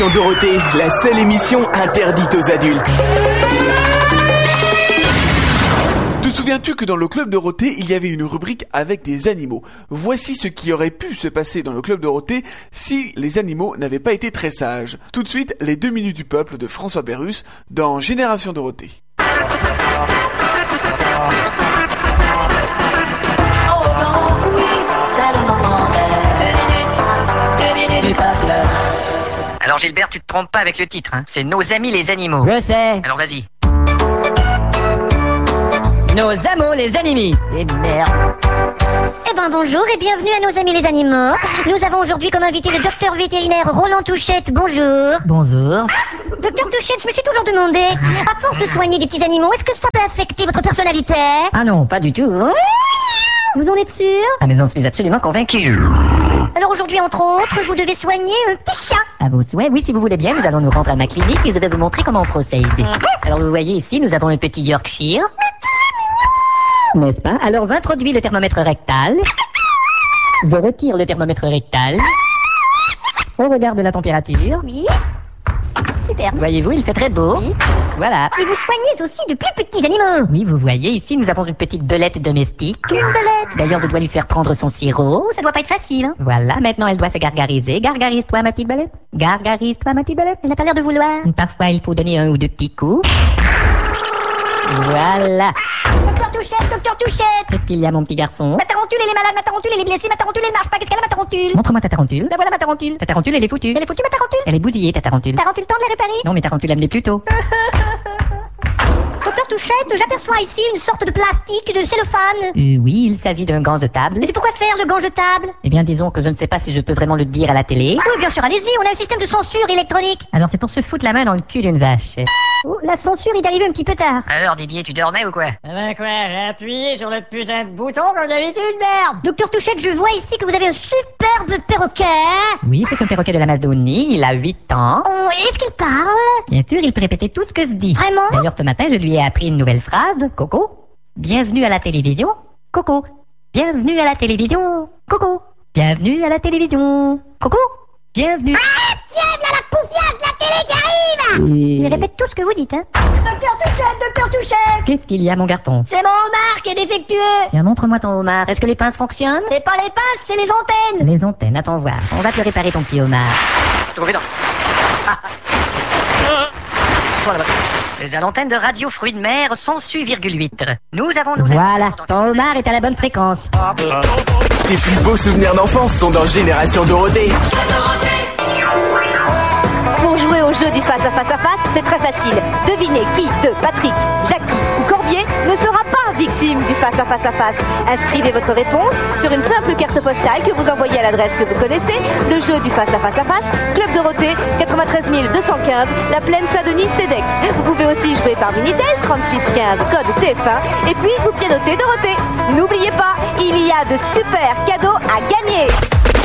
Dorothée, la seule émission interdite aux adultes. Te souviens-tu que dans le Club Dorothée, il y avait une rubrique avec des animaux? Voici ce qui aurait pu se passer dans le Club Dorothée si les animaux n'avaient pas été très sages. Tout de suite, les 2 minutes du peuple de François Pérusse dans Génération Dorothée. Alors Gilbert, tu te trompes pas avec le titre, hein. C'est Nos amis les animaux. Je sais. Alors vas-y. Nos amours les animés. Et merde. Eh ben bonjour et bienvenue à Nos amis les animaux. Nous avons aujourd'hui comme invité le docteur vétérinaire Roland Touchette. Bonjour. Bonjour. Docteur Touchette, je me suis toujours demandé, à force de soigner des petits animaux, est-ce que ça peut affecter votre personnalité? Ah non, pas du tout. Vous en êtes sûr? Ah mais j'en suis absolument convaincu. Alors aujourd'hui, entre autres, vous devez soigner un petit chat. À vos souhaits, oui, si vous voulez bien, nous allons nous rendre à ma clinique et je vais vous montrer comment on procède. Alors vous voyez ici, nous avons un petit Yorkshire. N'est-ce pas? Alors j'introduis le thermomètre rectal. Je retire le thermomètre rectal. On regarde la température. Oui. Super. Voyez-vous, il fait très beau. Oui. Voilà. Et vous soignez aussi de plus petits animaux. Oui, vous voyez, ici, nous avons une petite belette domestique. Une belette. D'ailleurs, je dois lui faire prendre son sirop. Oh, ça doit pas être facile, hein. Voilà, maintenant elle doit se gargariser. Gargarise-toi, ma petite belette. Gargarise-toi, ma petite belette. Elle n'a pas l'air de vouloir. Parfois, il faut donner 1 ou 2 petits coups. Voilà. Docteur Touchette. Qu'est-ce qu'il y a, mon petit garçon? Ma tarentule, elle est malade, ma tarentule, elle est blessée, ma tarentule, elle marche pas. Qu'est-ce qu'elle a, ma tarentule? Montre-moi ta tarentule. La voilà, ma tarentule. Ta tarentule, elle est foutue. Elle est foutue, ma tarentule. Elle est bousillée, ta tarentule. Tarentule, temps de la réparer. Non, mais tarentule, amenez plus tôt. Docteur Touchette, j'aperçois ici une sorte de plastique, de cellophane. Oui, il s'agit d'un gant jetable. Mais c'est pourquoi faire le gant jetable? Eh bien, disons que je ne sais pas si je peux vraiment le dire à la télé. Oui, bien sûr, allez-y, on a un système de censure électronique. Alors, c'est pour se foutre la main dans le cul d'une vache. Oh, la censure est arrivée un petit peu tard. Alors Didier, tu dormais ou quoi? Ah ben quoi, j'ai appuyé sur le putain de bouton comme d'habitude, merde. Docteur Touchette, je vois ici que vous avez un superbe perroquet. Oui, c'est un perroquet de l'Amazonie, il a 8 ans. Oh, est-ce qu'il parle? Bien sûr, il peut répéter tout ce que je dis. Vraiment? D'ailleurs, ce matin, je lui ai appris une nouvelle phrase. Coco, bienvenue à la télévision. Coco, bienvenue à la télévision. Coco, bienvenue à la télévision. Coco, bienvenue. Ah, tiens, là la poufiasse, la télé qui arrive. Il répète tout ce que vous dites, hein. Docteur Touchette. Qu'est-ce qu'il y a, mon garçon? C'est mon homard qui est défectueux. Tiens, montre-moi ton homard. Est-ce que les pinces fonctionnent? C'est pas les pinces, c'est les antennes. Les antennes, attends voir. On va te réparer ton petit homard. Trouvé dans... Voilà, voilà. Les antennes de radio fruits de mer sont 106,8. Nous avons... Voilà, ton homard est à la bonne fréquence. Tes plus beaux souvenirs d'enfance sont dans Génération Dorothée. Pour jouer au jeu du face-à-face, c'est très facile. Devinez qui de Patrick, Jackie ou Corbier ne sera pas victime du face-à-face. Inscrivez votre réponse sur une simple carte postale que vous envoyez à l'adresse que vous connaissez. Le jeu du face-à-face, Club Dorothée, 93 215, la Plaine Saint-Denis, CEDEX. Vous pouvez aussi jouer par Minitel, 3615, code TF1, et puis vous pianotez Dorothée. N'oubliez pas, il y a de super cadeaux à gagner.